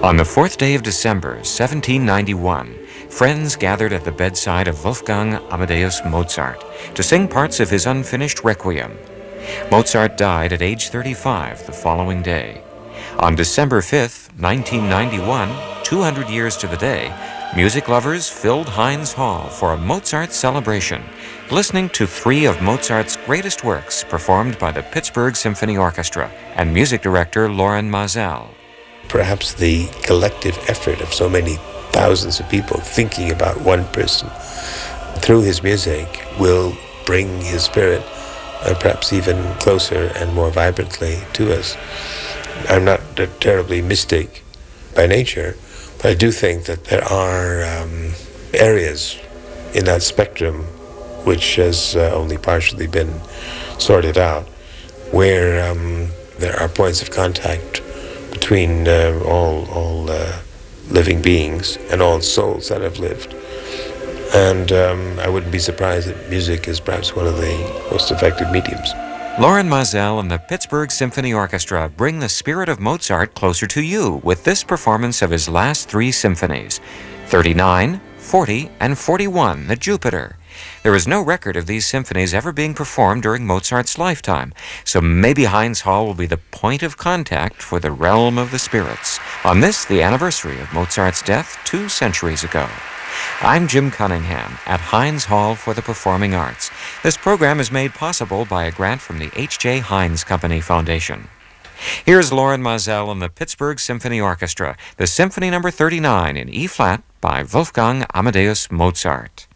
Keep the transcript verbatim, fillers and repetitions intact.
On the fourth day of December, seventeen ninety-one, friends gathered at the bedside of Wolfgang Amadeus Mozart to sing parts of his unfinished Requiem. Mozart died at age thirty-five the following day. On December fifth, nineteen ninety-one, two hundred years to the day, music lovers filled Heinz Hall for a Mozart celebration, listening to three of Mozart's greatest works performed by the Pittsburgh Symphony Orchestra and music director Lorin Maazel. Perhaps the collective effort of so many thousands of people thinking about one person through his music will bring his spirit uh, perhaps even closer and more vibrantly to us. I'm not a terribly mystic by nature, but I do think that there are um, areas in that spectrum which has uh, only partially been sorted out, where um, there are points of contact between uh, all, all uh, living beings and all souls that have lived. And um, I wouldn't be surprised that music is perhaps one of the most effective mediums. Lorin Maazel and the Pittsburgh Symphony Orchestra bring the spirit of Mozart closer to you with this performance of his last three symphonies, thirty-nine, forty, and forty-one, the Jupiter. There is no record of these symphonies ever being performed during Mozart's lifetime, so maybe Heinz Hall will be the point of contact for the realm of the spirits on this, the anniversary of Mozart's death two centuries ago. I'm Jim Cunningham at Heinz Hall for the Performing Arts. This program is made possible by a grant from the H J Heinz Company Foundation. Here's Lorin Maazel and the Pittsburgh Symphony Orchestra, the Symphony number thirty-nine in E-flat by Wolfgang Amadeus Mozart.